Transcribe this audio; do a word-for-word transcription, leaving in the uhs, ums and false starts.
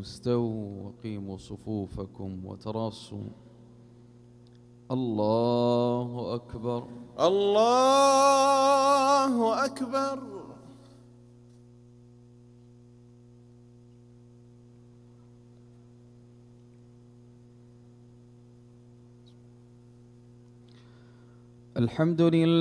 استووا وقيموا صفوفكم وتراصوا. الله أكبر. الله أكبر. الحمد لله